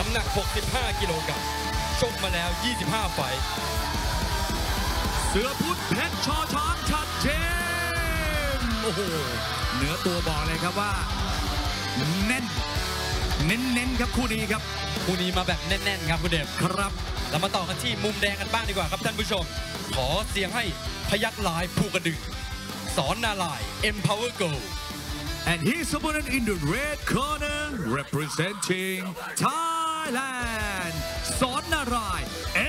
ำหนัก 65 กิโลกรัมชกมาแล้ว 25 ไฟท์เสือพุทธเพชรชอช้างชัดเจนโอ้โหเนื้อตัวบอกเลยครับว่าแน่นเน้นครับคู่นี้ครับคู่นี้มาแบบแน่นๆครับคุณเดชครับเรามาต่อกันที่มุมแดงกันบ้างดีกว่าครับท่านผู้ชม ขอเสียงให้พยัคฆ์ลายภูกระดึงสอนนาลาย Empower Go and his opponent in the red corner representing Thailand สอนนารายณ์